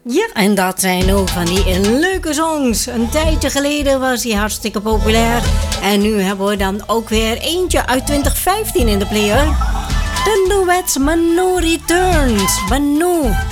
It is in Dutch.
Ja, en dat zijn ook van die leuke songs. Een tijdje geleden was hij hartstikke populair. En nu hebben we dan ook weer eentje uit 2015 in de player. De duets Manu Returns. Manu.